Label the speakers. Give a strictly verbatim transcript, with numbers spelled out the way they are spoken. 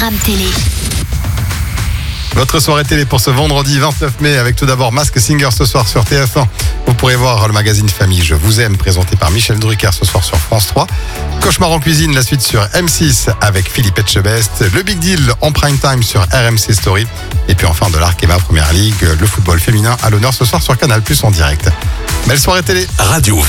Speaker 1: programme télé.
Speaker 2: Votre soirée télé pour ce vendredi vingt-neuf mai avec tout d'abord Masked Singer ce soir sur T F un. Vous pourrez voir le magazine Famille Je vous aime présenté par Michel Drucker ce soir sur France trois. Cauchemar en cuisine, la suite sur M six avec Philippe Etchebest. Le Big Deal en prime time sur R M C Story. Et puis enfin de l'Arkema Première Ligue, le football féminin à l'honneur ce soir sur Canal+ en direct. Belle soirée télé.
Speaker 3: Radio